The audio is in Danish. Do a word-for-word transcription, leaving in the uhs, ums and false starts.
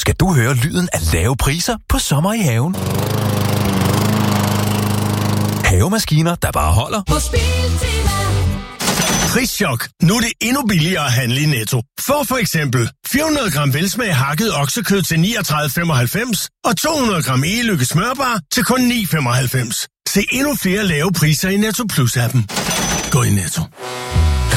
skal du høre lyden af lave priser på sommer i haven. Havemaskiner, der bare holder. På Biltema. Prischok. Nu er det endnu billigere at handle i Netto. For for eksempel fire hundrede gram velsmag hakket oksekød til niogtredive femoghalvfems og to hundrede gram e-lykke smørbar til kun ni femoghalvfems. Se endnu flere lave priser i Netto Plus-appen. Gå i Netto.